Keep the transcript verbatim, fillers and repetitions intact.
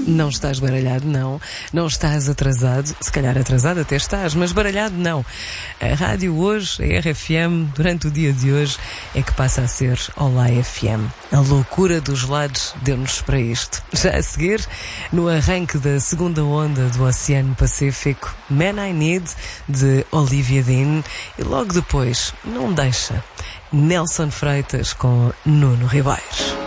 Não estás baralhado, não. Não estás atrasado. Se calhar atrasado até estás, mas baralhado não. A rádio hoje, a R F M, durante o dia de hoje, é que passa a ser Olá F M. A loucura dos lados deu-nos para isto. Já a seguir, no arranque da segunda onda do Oceano Pacífico, Man I Need, de Olivia Dean. E logo depois, não deixa, Nelson Freitas com Nuno Ribeiros.